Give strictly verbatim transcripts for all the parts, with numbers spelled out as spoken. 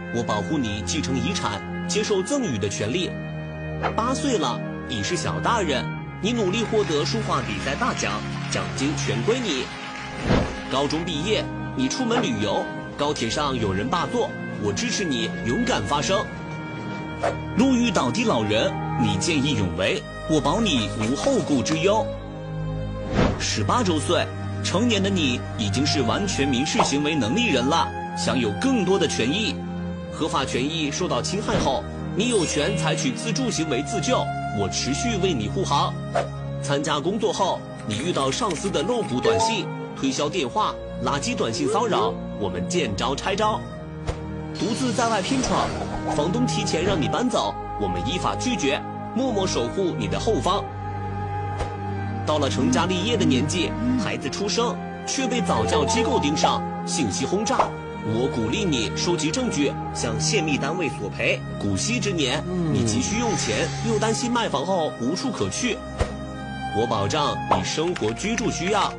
我保护你继承遗产、接受赠与的权利。八岁了，已是小大人，你努力获得书画比赛大奖，奖金全归你。高中毕业，你出门旅游，高铁上有人霸座，我支持你勇敢发声。路遇倒地老人，你见义勇为，我保你无后顾之忧。十八周岁，成年的你已经是完全民事行为能力人了，享有更多的权益。合法权益受到侵害后，你有权采取自助行为自救，我持续为你护航。参加工作后，你遇到上司的露骨短信、推销电话、垃圾短信骚扰，我们见招拆招。独自在外拼闯，房东提前让你搬走，我们依法拒绝，默默守护你的后方。到了成家立业的年纪，孩子出生却被早教机构盯上，信息轰炸，我鼓励你收集证据，向泄密单位索赔。古稀之年，你急需用钱，又担心卖房后无处可去，我保障你生活居住需要。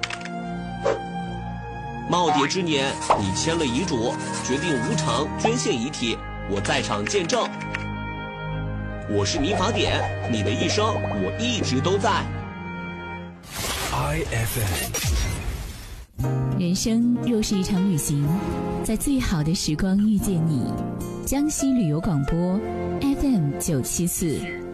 耄耋之年，你签了遗嘱，决定无偿捐献遗体，我在场见证。我是民法典，你的一生我一直都在。 I F M。 人生若是一场旅行，在最好的时光遇见你。江西旅游广播 F M 九七四。